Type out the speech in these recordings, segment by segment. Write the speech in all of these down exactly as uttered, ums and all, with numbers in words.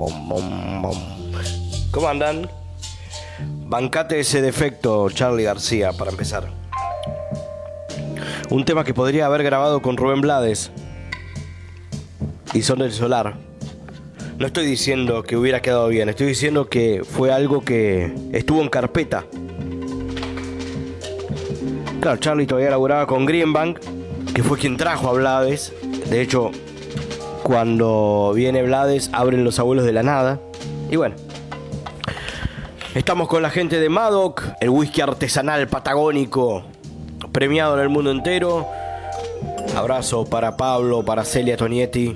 bom, bom, bom. ¿Cómo andan? Bancate ese defecto, Charly García, para empezar. Un tema que podría haber grabado con Rubén Blades y Son del Solar. No estoy diciendo que hubiera quedado bien, estoy diciendo que fue algo que estuvo en carpeta. Claro, Charly todavía laburaba con Greenbank, que fue quien trajo a Blades. De hecho, cuando viene Blades, abren Los Abuelos de la Nada. Y bueno, estamos con la gente de Madoc, el whisky artesanal patagónico, premiado en el mundo entero. Abrazo para Pablo, para Celia Tonietti.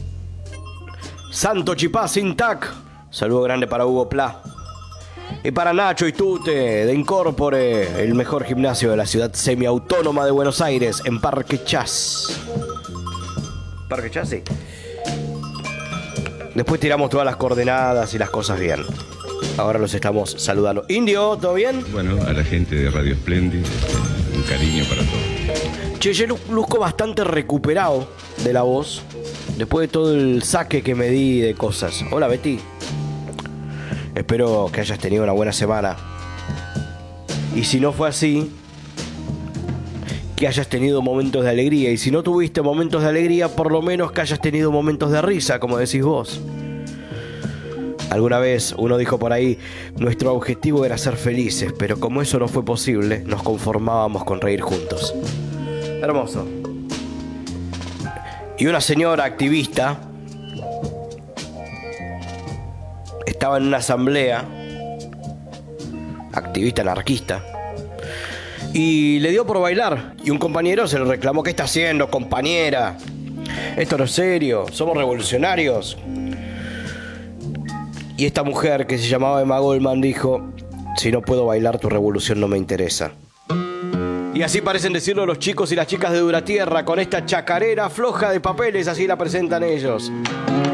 Santo Chipá Sintac. Saludo grande para Hugo Pla. Y para Nacho y Tute de Incorpore, el mejor gimnasio de la ciudad semiautónoma de Buenos Aires, en Parque Chas. Parque Chas, sí. Después tiramos todas las coordenadas y las cosas bien. Ahora los estamos saludando. Indio, ¿todo bien? Bueno, a la gente de Radio Splendid, un cariño para todos. Che, yo luzco bastante recuperado de la voz, después de todo el saque que me di de cosas. Hola, Betty. Espero que hayas tenido una buena semana. Y si no fue así, que hayas tenido momentos de alegría. Y si no tuviste momentos de alegría, por lo menos que hayas tenido momentos de risa, como decís vos. Alguna vez uno dijo por ahí, nuestro objetivo era ser felices, pero como eso no fue posible, nos conformábamos con reír juntos. Hermoso. Y una señora activista estaba en una asamblea, activista anarquista, y le dio por bailar. Y un compañero se le reclamó: ¿qué está haciendo, compañera? Esto no es serio, somos revolucionarios. Y esta mujer, que se llamaba Emma Goldman, dijo: si no puedo bailar, tu revolución no me interesa. Y así parecen decirlo los chicos y las chicas de Duratierra, con esta chacarera floja de papeles, así la presentan ellos.